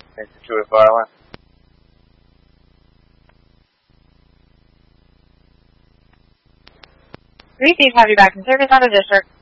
Thanks for 20401. Receive, have you back in service, Auto District.